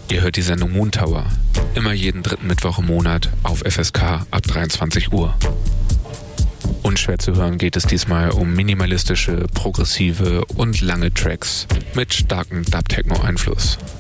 Ihr hört die Sendung Moon Tower, immer jeden dritten Mittwoch im Monat auf FSK ab 23 Uhr. Unschwer zu hören geht es diesmal um minimalistische, progressive und lange Tracks mit starkem Dub-Techno-Einfluss.